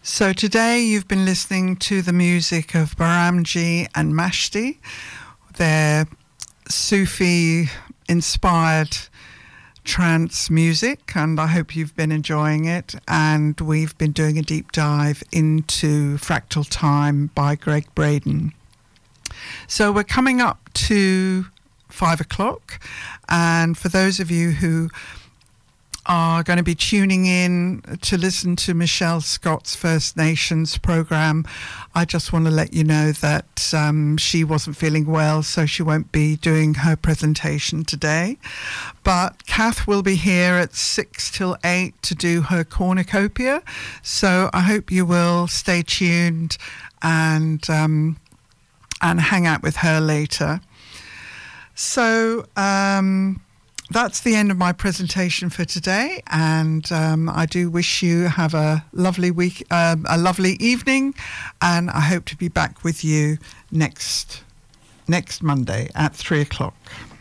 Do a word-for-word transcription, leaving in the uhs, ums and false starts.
So today you've been listening to the music of Baramji and Mashti, their Sufi-inspired trance music, and I hope you've been enjoying it. And we've been doing a deep dive into Fractal Time by Greg Braden. So we're coming up to five o'clock, and for those of you who are going to be tuning in to listen to Michelle Scott's First Nations program, I just want to let you know that um, she wasn't feeling well, so she won't be doing her presentation today. But Kath will be here at six till eight to do her cornucopia, so I hope you will stay tuned and um, and hang out with her later. So um, that's the end of my presentation for today, and um, I do wish you have a lovely week, um, a lovely evening, and I hope to be back with you next next Monday at three o'clock.